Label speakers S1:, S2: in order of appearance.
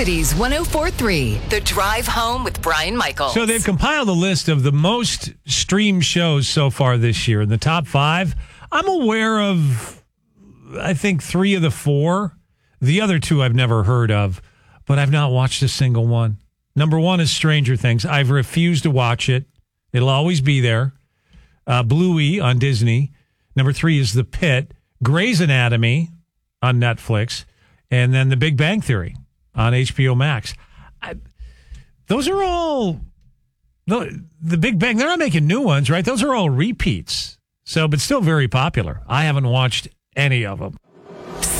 S1: City's 104.3, The Drive Home with Brian Michaels.
S2: So they've compiled a list of the most streamed shows so far this year. In the top 5, I'm aware of, I think, 3 of the 4. The other 2 I've never heard of, but I've not watched a single one. Number 1 is Stranger Things. I've refused to watch it. It'll always be there. Bluey on Disney. Number 3 is The Pit. Grey's Anatomy on Netflix. And then The Big Bang Theory on HBO Max. Those are all, the Big Bang, they're not making new ones, right? Those are all repeats. So, but still very popular. I haven't watched any of them.